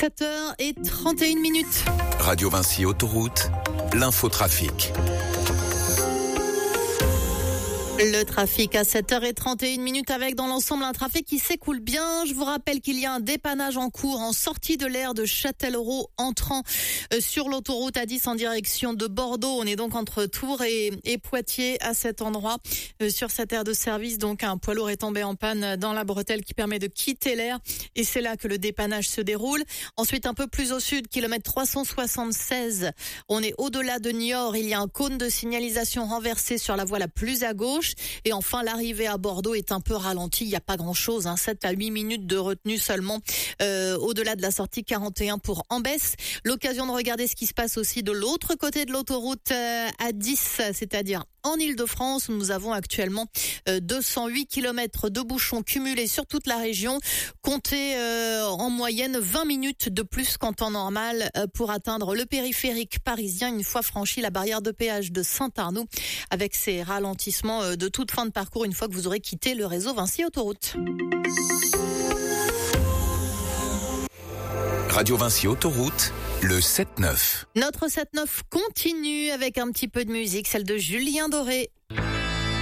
7h31. Radio Vinci Autoroute, l'infotrafic. Le trafic à 7h31 avec dans l'ensemble un trafic qui s'écoule bien. Je vous rappelle qu'il y a un dépannage en cours en sortie de l'aire de Châtellerault entrant sur l'autoroute A10 en direction de Bordeaux. On est donc entre Tours et Poitiers à cet endroit. Sur cette aire de service, donc un poids lourd est tombé en panne dans la bretelle qui permet de quitter l'aire et c'est là que le dépannage se déroule. Ensuite, un peu plus au sud, kilomètre 376, on est au-delà de Niort. Il y a un cône de signalisation renversé sur la voie la plus à gauche. Et enfin, l'arrivée à Bordeaux est un peu ralentie. Il n'y a pas grand-chose, 7 à 8 minutes de retenue seulement au-delà de la sortie 41 pour Ambès. L'occasion de regarder ce qui se passe aussi de l'autre côté de l'autoroute A10, c'est-à-dire en Île-de-France, où nous avons actuellement 208 km de bouchons cumulés sur toute la région. Comptez en moyenne 20 minutes de plus qu'en temps normal pour atteindre le périphérique parisien une fois franchi la barrière de péage de Saint-Arnoux, avec ces ralentissements de toute fin de parcours une fois que vous aurez quitté le réseau Vinci Autoroute. Radio Vinci Autoroute, le 7-9. Notre 7-9 continue avec un petit peu de musique, celle de Julien Doré.